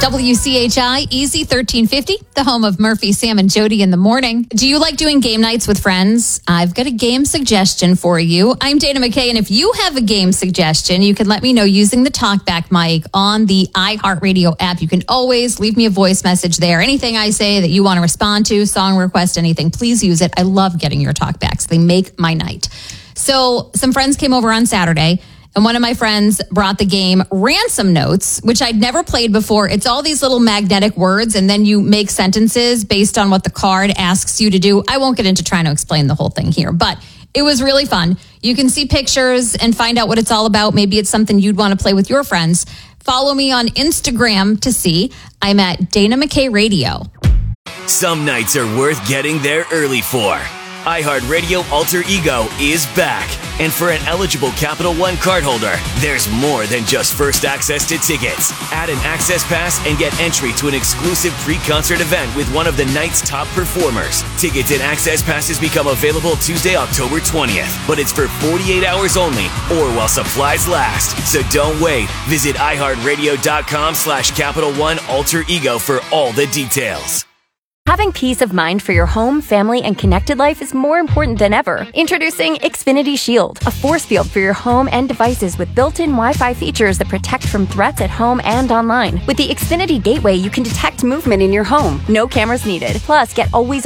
WCHI Easy 1350, the home of Murphy, Sam, and Jody in the morning. Do you like doing game nights with friends? I've got a game suggestion for you. I'm Dana McKay, and if you have a game suggestion, you can let me know using the TalkBack mic on the iHeartRadio app. You can always leave me a voice message there. Anything I say that you want to respond to, song request, anything, please use it. I love getting your TalkBacks. They make my night. So some friends came over on Saturday, and one of my friends brought the game Ransom Notes, which I'd never played before. It's all these little magnetic words, and then you make sentences based on what the card asks you to do. I won't get into trying to explain the whole thing here, but it was really fun. You can see pictures and find out what it's all about. Maybe it's something you'd want to play with your friends. Follow me on Instagram to see. I'm at Dana McKay Radio. Some nights are worth getting there early for. iHeartRadio Alter Ego is back. And for an eligible Capital One cardholder, there's more than just first access to tickets. Add an access pass and get entry to an exclusive pre-concert event with one of the night's top performers. Tickets and access passes become available Tuesday, October 20th. But it's for 48 hours only or while supplies last. So don't wait. Visit iHeartRadio.com/Capital One Alter Ego for all the details. Having peace of mind for your home, family, and connected life is more important than ever. Introducing Xfinity Shield, a force field for your home and devices with built-in Wi-Fi features that protect from threats at home and online. With the Xfinity Gateway, you can detect movement in your home. No cameras needed. Plus, get always